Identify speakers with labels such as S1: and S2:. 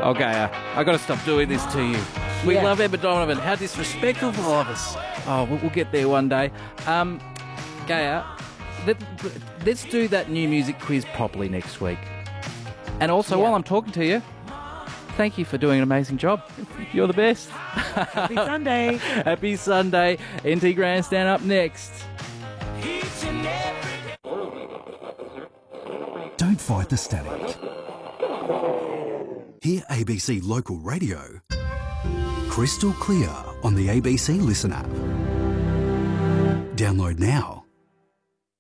S1: Okay, I got to stop doing this to you. We love Emma Donovan. How disrespectful of us. Oh, we'll get there one day. Gaia, let's do that new music quiz properly next week. And also, while I'm talking to you, thank you for doing an amazing job. You're the best.
S2: Happy Sunday.
S1: Happy Sunday. NT Grandstand up next.
S3: Don't fight the static. Hear ABC Local Radio crystal clear on the ABC Listen app. Download now.